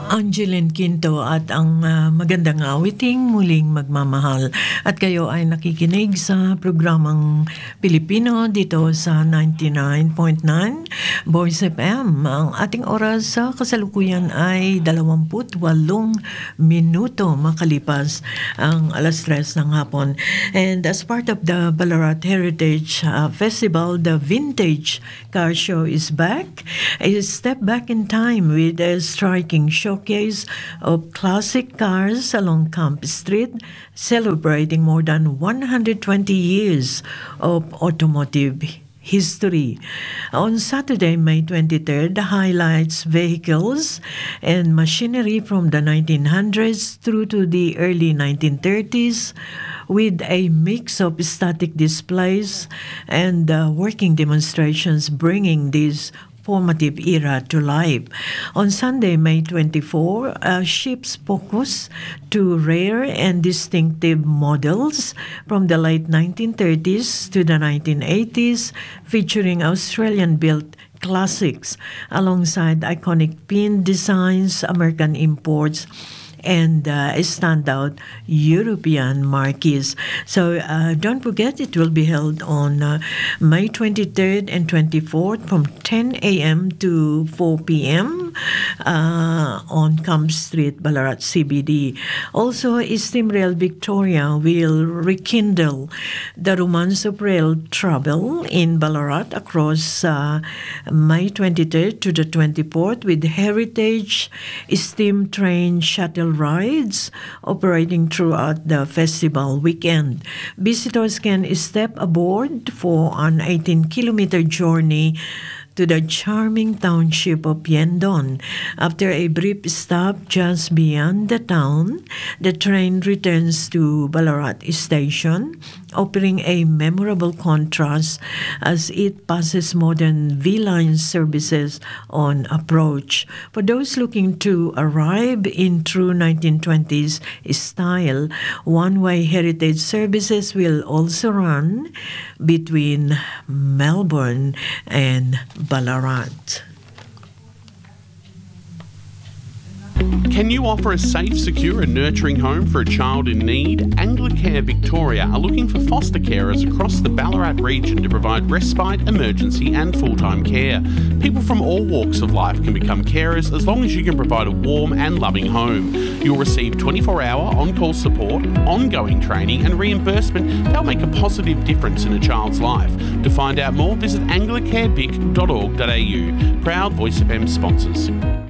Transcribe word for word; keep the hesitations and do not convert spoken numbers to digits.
Angeline Quinto at ang ah, magandang awiting muling magmamahal. At kayo ay nakikinig sa programang Pilipino dito sa ninety-nine point nine Voice F M. Ang ating oras sa kasalukuyan ay twenty-eight minuto makalipas ang alas tres ng hapon. And as part of the Ballarat Heritage ah, Festival, the Vintage Car Show is back. A step back in time with a striking showcase of classic cars along Camp Street, celebrating more than one hundred twenty years of automotive history. On Saturday, May twenty-third, highlights vehicles and machinery from the nineteen hundreds through to the early nineteen thirties, with a mix of static displays and uh, working demonstrations bringing these formative era to life. On Sunday, May twenty-fourth, uh, shifts focus to rare and distinctive models from the late nineteen thirties to the nineteen eighties, featuring Australian-built classics alongside iconic pin designs, American imports, and uh, a standout European marquees. So uh, don't forget, it will be held on uh, May twenty-third and twenty-fourth from ten a.m. to four p.m. Uh, on Camp Street, Ballarat C B D. Also, Eastern Rail Victoria will rekindle the romance of rail travel in Ballarat across uh, May twenty-third to the twenty-fourth with heritage steam train shuttle rides operating throughout the festival weekend. Visitors can step aboard for an eighteen-kilometer journey to the charming township of Yendon. After a brief stop just beyond the town, the train returns to Ballarat Station, offering a memorable contrast as it passes modern V-Line services on approach. For those looking to arrive in true nineteen twenties style, one-way heritage services will also run between Melbourne and Ballarat. Can you offer a safe, secure and nurturing home for a child in need? Anglicare Victoria are looking for foster carers across the Ballarat region to provide respite, emergency and full-time care. People from all walks of life can become carers as long as you can provide a warm and loving home. You'll receive twenty-four hour on-call support, ongoing training and reimbursement that'll make a positive difference in a child's life. To find out more, visit anglicare vic dot org dot a u. Proud Voice F M sponsors.